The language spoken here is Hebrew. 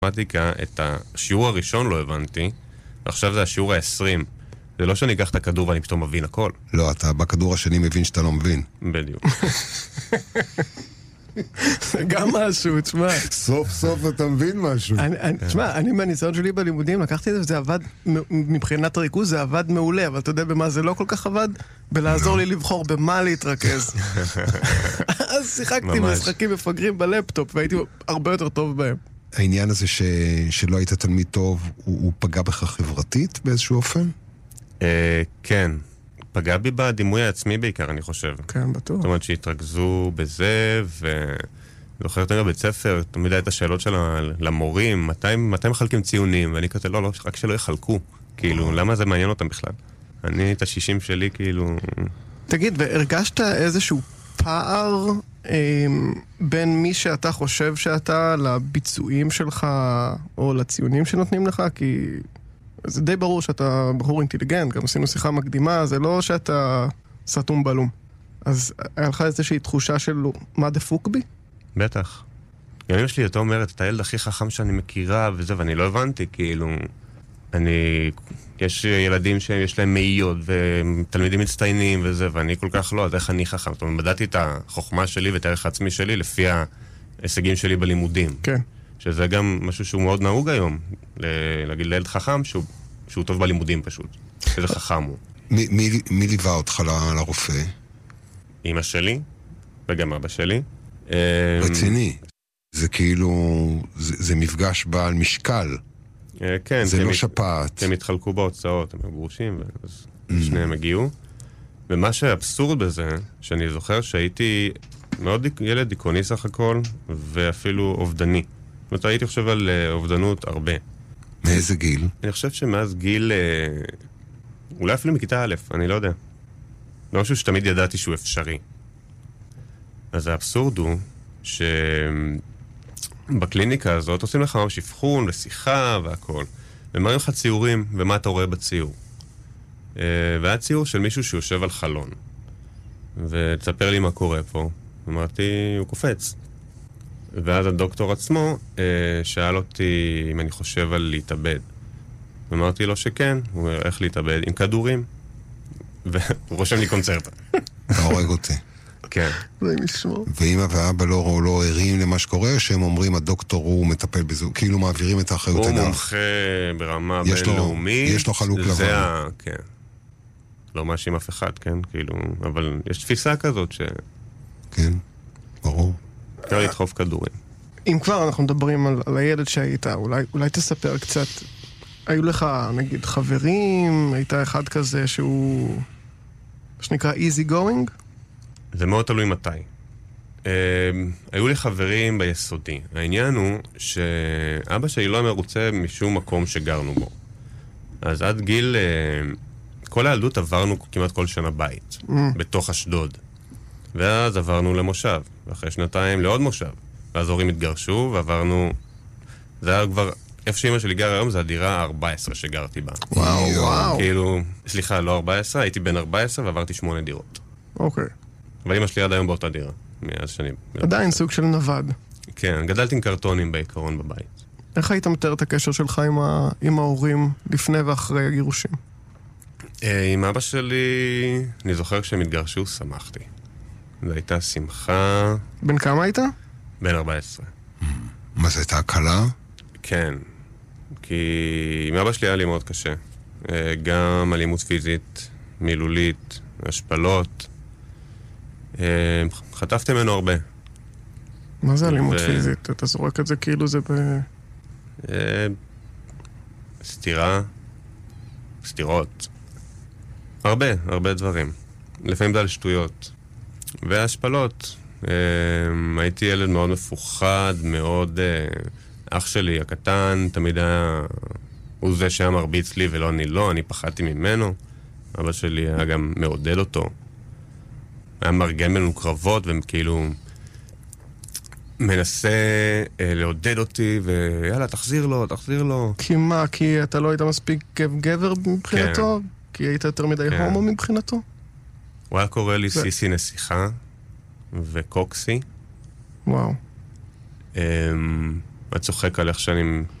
מתמטיקה, את השיעור הראשון לא הבנתי, ועכשיו זה השיעור ה-20. זה לא שאני אקח את הכדור ואני פתאום מבין הכל. לא, אתה בכדור השני מבין שאתה לא מבין. בדיוק. זה גם משהו, תשמע. סוף סוף אתה מבין משהו. תשמע, אני מהניסיון שלי בלימודים, לקחתי את זה וזה עבד, מבחינת הריכוז זה עבד מעולה, אבל אתה יודע במה זה לא כל כך עבד? בלעזור לי לבחור במה להתרכז. אז שיחקתי משחקים מפגרים בלפטופ, והייתי הרבה יותר טוב בהם. העניין הזה שלא היית תלמיד טוב, הוא פגע בך חברתית באיזשהו אופן? כן. פגע בי בדימוי העצמי בעיקר, אני חושב. כן, בטוח. זאת אומרת שהתרכזו בזה, וזוכר יותר בבית ספר, תמיד הייתה שאלות של למורים, מתי מחלקים ציונים? ואני כזה, לא, רק שלא יחלקו. כאילו, למה זה מעניין אותם בכלל? אני את ה-60 שלי, כאילו... תגיד, והרגשת איזשהו פער בין מי שאתה חושב שאתה לביצועים שלך, או לציונים שנותנים לך? כי... זה די ברור שאתה בחור אינטליגנט, גם עשינו שיחה מקדימה, זה לא שאתה סתום בלום. אז היה לך איזושהי תחושה של מה דפוק בי? בטח. גם אמא שלי הייתה אומרת, אתה הילד הכי חכם שאני מכירה וזה, ואני לא הבנתי, כאילו, יש ילדים שיש להם מאיות, ותלמידים מצטיינים וזה, ואני כל כך לא, אז איך אני חכם? זאת אומרת, מדעתי את החוכמה שלי ואת הערך העצמי שלי לפי ההישגים שלי בלימודים. כן. שזה גם משהו שהוא מאוד נהוג היום, להגיד לילד חכם שהוא טוב בלימודים פשוט. איזה חכם הוא. מי ליווה אותך לרופא? אמא שלי, וגם אבא שלי. רציני. זה כאילו, זה מפגש בעל משקל. כן. זה לא שפעת. הם התחלקו בהוצאות, הם גרושים, אז שניהם הגיעו. ומה שהאבסורד בזה, שאני זוכר שהייתי מאוד ילד דיכאוני סך הכל, ואפילו אובדני. זאת אומרת, הייתי חושב על אובדנות הרבה. מאיזה גיל? אני חושב שמאז גיל... אולי אפילו מכיתה א', אני לא יודע. זה משהו שתמיד ידעתי שהוא אפשרי. אז האבסורד הוא שבקליניקה הזאת עושים לך ממש אבחון ושיחה והכל. ומראים לך ציורים, ומה אתה רואה בציור. והיה ציור של מישהו שיושב על חלון. ותספר לי מה קורה פה. אמרתי, הוא קופץ. ואז הדוקטור עצמו שאל אותי אם אני חושב על להתאבד. אמרתי לו שכן, הוא אומר, איך להתאבד? עם כדורים. והוא רושם לי קונצרטה. אתה הורג אותי. כן. ואמא ואבא לא ערים למה שקורה, שהם אומרים, הדוקטור הוא מטפל בזה, כאילו מעבירים את האחריות אליו. הוא מומחה ברמה בינלאומית. יש לו חלוק לבן. כן. לא מאשים אף אחד, כן? כאילו, אבל יש תפיסה כזאת ש... כן, ברור. אפשר לדחוף כדורים. אם כבר אנחנו מדברים על הילד שהיית, אולי תספר קצת, היו לך נגיד חברים, היית אחד כזה שהוא, שנקרא easy going? זה מאוד תלוי מתי. היו לי חברים ביסודי. העניין הוא שאבא שלי לא מרוצה משום מקום שגרנו בו. אז עד גיל, כל הילדות עברנו כמעט כל שנה בית, בתוך אשדוד. ואז עברנו למושב, ואחרי שנתיים לעוד מושב. ואז הורים התגרשו, ועברנו... זה היה כבר... איפה שאמא שלי גר היום, זה הדירה 14 שגרתי בה. וואו. כאילו... סליחה, לא 14, הייתי בן 14 ועברתי 8 דירות. אוקיי. אבל אמא שלי עד היום באותה דירה, מאז שנים. עדיין סוג של נווד. כן, גדלתי עם קרטונים בעיקרון בבית. איך היית מתאר את הקשר שלך עם ההורים לפני ואחרי הגירושים? עם אבא שלי, אני זוכר כשהם התגרשו, שמחתי. זו הייתה שמחה... בן כמה היית? בן 14. מה זה, הייתה הקלה? כן. כי עם אבא שלי היה לי מאוד קשה. גם אלימות פיזית, מילולית, השפלות. חטפתי ממנו הרבה. מה זה אלימות פיזית? אתה זורק את זה כאילו זה סתירות. הרבה דברים. לפעמים זה על שטויות. והשפלות. הייתי ילד מאוד מפוחד, מאוד... אח שלי הקטן תמיד היה... הוא זה שהיה מרביץ לי ולא אני לא, אני פחדתי ממנו. אבא שלי היה גם מעודד אותו. היה מרגן בינינו קרבות וכאילו... מנסה לעודד אותי ויאללה, תחזיר לו. כי מה? כי אתה לא היית מספיק גבר מבחינתו? כן. כי היית יותר מדי הומו מבחינתו? הוא היה קורא לי סיסי נסיכה וקוקסי. וואו. צוחק על איך שאני